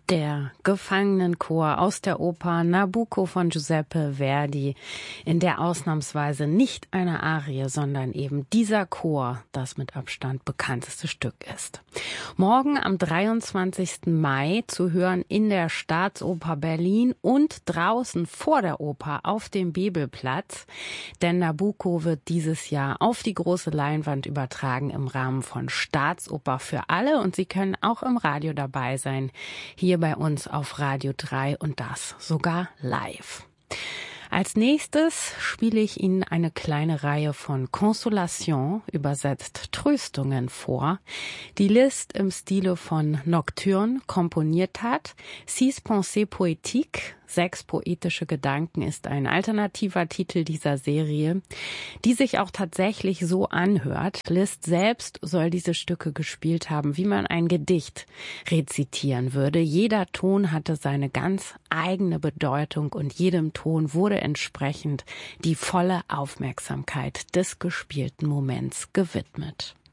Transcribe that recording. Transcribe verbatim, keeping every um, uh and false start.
Der Gefangenenchor aus der Oper Nabucco von Giuseppe Verdi, in der ausnahmsweise nicht eine Arie, sondern eben dieser Chor das mit Abstand bekannteste Stück ist. Morgen am dreiundzwanzigsten Mai zu hören in der Staatsoper Berlin und draußen vor der Oper auf dem Bebelplatz, denn Nabucco wird dieses Jahr auf die große Leinwand übertragen im Rahmen von Staatsoper für alle und Sie können auch im Radio dabei sein, hier bei uns auf Radio drei und das sogar live. Als nächstes spiele ich Ihnen eine kleine Reihe von Consolation, übersetzt Tröstungen, vor, die Liszt im Stile von Nocturne komponiert hat. Six Pensées Poétiques, sechs poetische Gedanken, ist ein alternativer Titel dieser Serie, die sich auch tatsächlich so anhört. Liszt selbst soll diese Stücke gespielt haben, wie man ein Gedicht rezitieren würde. Jeder Ton hatte seine ganz eigene Bedeutung und jedem Ton wurde entsprechend die volle Aufmerksamkeit des gespielten Moments gewidmet.